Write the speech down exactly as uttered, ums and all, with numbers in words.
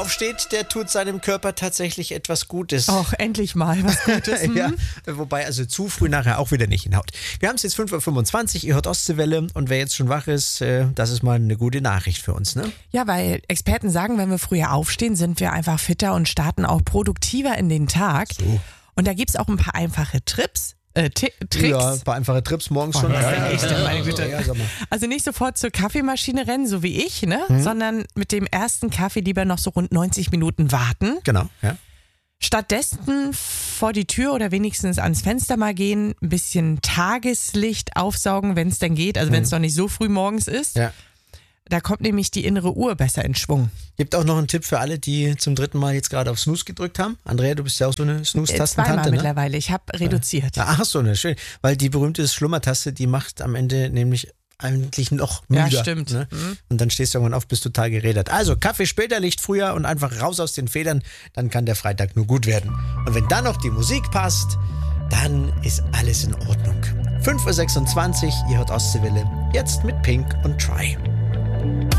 aufsteht, der tut seinem Körper tatsächlich etwas Gutes. Och, endlich mal was Gutes. Hm? Ja, wobei also zu früh nachher auch wieder nicht hinhaut. Wir haben es jetzt fünf Uhr fünfundzwanzig, ihr hört Ostseewelle und wer jetzt schon wach ist, äh, das ist mal eine gute Nachricht für uns, ne? Ja, weil Experten sagen, wenn wir früher aufstehen, sind wir einfach fitter und starten auch produktiver in den Tag. So. Und da gibt es auch ein paar einfache Trips. Äh, T- Tricks. Ja, ein paar einfache Trips morgens schon. was Ja, denk ja, ich denn, meine Güte. Ja, sag mal. Also nicht sofort zur Kaffeemaschine rennen, so wie ich, ne? Mhm. Sondern mit dem ersten Kaffee lieber noch so rund neunzig Minuten warten. Genau, ja. Stattdessen vor die Tür oder wenigstens ans Fenster mal gehen, ein bisschen Tageslicht aufsaugen, wenn es denn geht, also wenn es noch nicht so früh morgens ist. ja. Da kommt nämlich die innere Uhr besser in Schwung. Gibt auch noch einen Tipp für alle, die zum dritten Mal jetzt gerade auf Snooze gedrückt haben. Andrea, du bist ja auch so eine Äh, Snooze-Tastentante, Zweimal ne? mittlerweile. Ich habe reduziert. Ja, ach so, ne, schön. Weil die berühmte Schlummertaste, die macht am Ende nämlich eigentlich noch müder. Ja, stimmt. Ne? Mhm. Und dann stehst du irgendwann auf, bist total gerädert. Also Kaffee später, Licht früher und einfach raus aus den Federn, dann kann der Freitag nur gut werden. Und wenn dann noch die Musik passt, dann ist alles in Ordnung. fünf Uhr sechsundzwanzig, ihr hört Ostseewelle, jetzt mit Pink und Try.